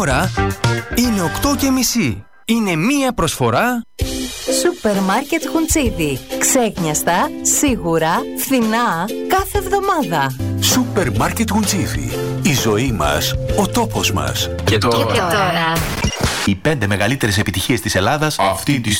ώρα είναι 8:30. Είναι μία προσφορά Σούπερ Μάρκετ Χουντσίδι. Ξέχνιαστα, σίγουρα, φθηνά, κάθε εβδομάδα. Σούπερ Μάρκετ Χουντσίδι. Η ζωή μας, ο τόπος μας. Και τώρα. Οι 5 μεγαλύτερες επιτυχίες της Ελλάδας αυτή τη